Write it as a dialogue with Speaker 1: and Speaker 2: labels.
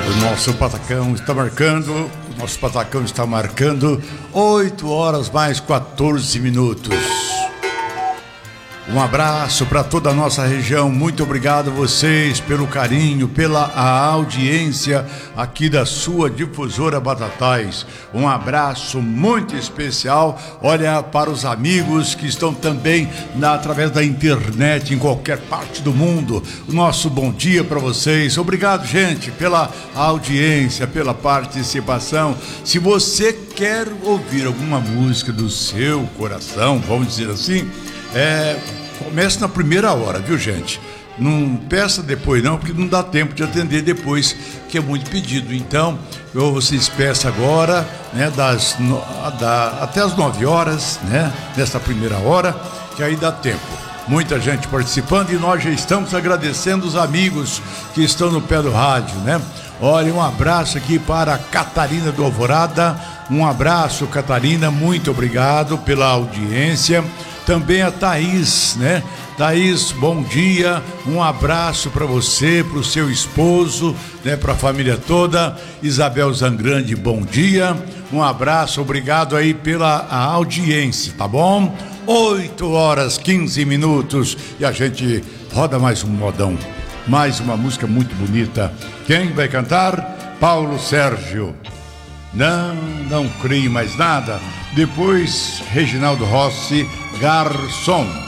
Speaker 1: O nosso Patacão está marcando 8 horas mais 14 minutos. Um abraço para toda a nossa região, muito obrigado a vocês pelo carinho, pela audiência aqui da sua difusora Batatais. Um abraço muito especial, olha, para os amigos que estão também através da internet em qualquer parte do mundo. O nosso bom dia para vocês, obrigado, gente, pela audiência, pela participação. Se você quer ouvir alguma música do seu coração, vamos dizer assim, comece na primeira hora, viu, gente? Não peça depois não, porque não dá tempo de atender depois, que é muito pedido. Então, vocês peçam agora, né, até as 9 horas, né, nessa primeira hora, que aí dá tempo. Muita gente participando e nós já estamos agradecendo os amigos que estão no pé do rádio, né? Olha, um abraço aqui para a Catarina do Alvorada. Um abraço, Catarina, muito obrigado pela audiência. Também a Thaís, né? Thaís, bom dia, um abraço para você, para o seu esposo, né? Para a família toda. Isabel Zangrande, bom dia, um abraço, obrigado aí pela audiência, tá bom? 8 horas 15 minutos e a gente roda mais um modão, mais uma música muito bonita. Quem vai cantar? Paulo Sérgio. Não creio mais nada. Depois, Reginaldo Rossi, Garçom.